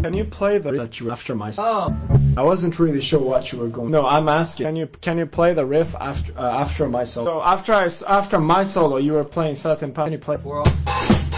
Can you play the that you after my Oh. I wasn't really sure what you were going. No, I'm asking. Can you play the riff after my solo? So after my solo, you were playing certain part. Can you play?